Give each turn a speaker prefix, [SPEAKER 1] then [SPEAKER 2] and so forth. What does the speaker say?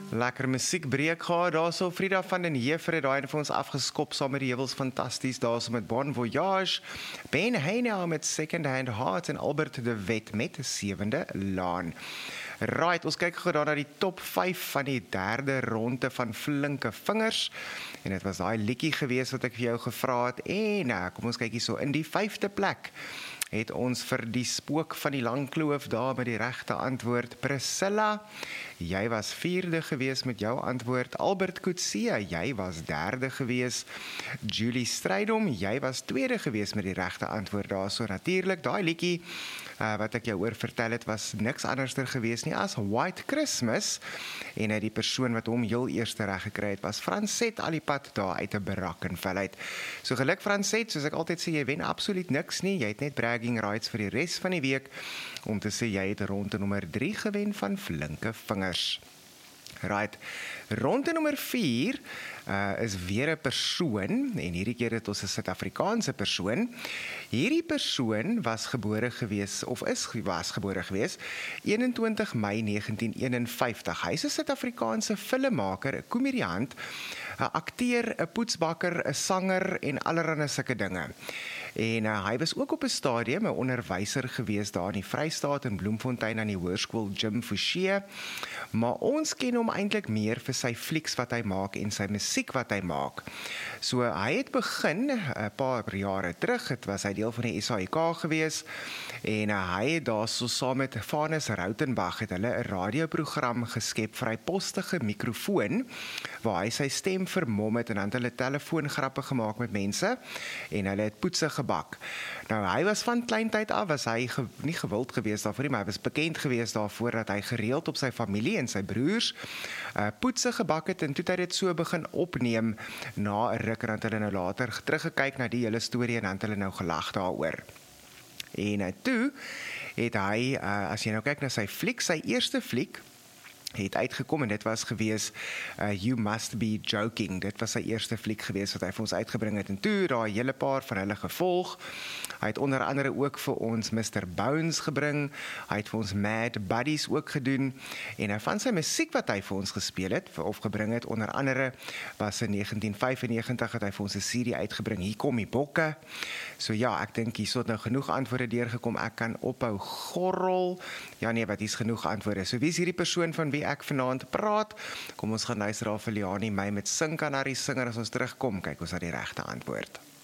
[SPEAKER 1] Lekker musiekbreek gehad, daarso Frida van den Heever het daai vir ons afgeskop saam met die heuwels fantasties daarso met Bon Voyage, Ben Heine met Second Hand Heart en Albert de Wet met 7de Laan. Right, ons kyk gou daar na die top 5 van die derde ronde van Flinke Vingers. En dit was daai liedjie gewees wat ek vir jou gevra het. En kom ons kyk hier so in die 5de plek. Het ons vir die spook van die lang kloof daar met die regte antwoord Priscilla. Jy was 4de gewees met jou antwoord. Albert Coetzee, jy was 3de gewees. Julie Strydom, jy was 2de gewees met die regte antwoord daar. So natuurlik, daai liedjie wat ek jou oor vertel het, was niks anderster gewees nie as White Christmas. En die persoon wat hom heel eerste reg gekry het, was Franset Alipad daar uit 'n Brackenfell uit. So geluk Franset, soos ek altyd sê, jy wen absoluut niks nie. Jy het net bragging rights vir die res van die week, om te sê jy het ronde nommer 3 gewen van Flinke Vingers. Right, ronde nommer 4 is weer 'n persoon, en hierdie keer het ons 'n Suid-Afrikaanse persoon. Hierdie persoon was gebore gewees, was gebore gewees, 21 Mei 1951. Hy is 'n Suid-Afrikaanse filmmaker, 'n komediant, 'n akteur, 'n poetsbakker, 'n sanger en allerlei sulke dinge. En hy was ook op 'n stadium 'n onderwyser gewees daar in die Vrystaat in Bloemfontein aan die Hoërskool Jim Fouché. Maar ons ken hom eintlik meer vir sy flieks wat hy maak en sy musiek wat hy maak. So hy het begin 'n paar jare terug, het was hy deel van die SAIK gewees en hy het daarso saam met Vanus Rautenbach het hulle 'n radioprogram geskep vir hy postige mikrofoon waar hy sy stem vermom het en dan het hulle telefoongrappe gemaak met mense en hulle het poetse gebak. Nou hy was van kleintyd af, was hy nie gewild gewees daarvoor nie, maar hy was bekend gewees daarvoor dat hy gereeld op sy familie en sy broers poetse gebak het en toe het hy dit so begin opneem na 'n ruk en dan het hulle nou later teruggekyk na die hele storie en dan het hulle nou gelag daaroor. En toe het hy, as jy nou kyk na sy fliek, sy eerste fliek, het uitgekom en dit was gewees You Must Be Joking. Dit was sy eerste fliek gewees wat hy vir ons uitgebring het en toe daar 'n hele paar van hulle gevolg. Hy het onder andere ook vir ons Mr. Bones gebring. Hy het vir ons Mad Buddies ook gedoen en van sy musiek wat hy vir ons gespeel het of gebring het, onder andere was in 1995 het hy vir ons 'n serie uitgebring, Hier kom die bokke. So ja, ek dink hier het nou genoeg antwoorde deurgekom. Ek kan ophou gorrel. Ja nee, wat hier's genoeg antwoorde. So wie is hierdie persoon van wie ek vanaand praat? Kom ons gaan luister daar vir Liani my met Sing Kanarie Singer as ons terugkom. Kyk ons na die regte antwoord.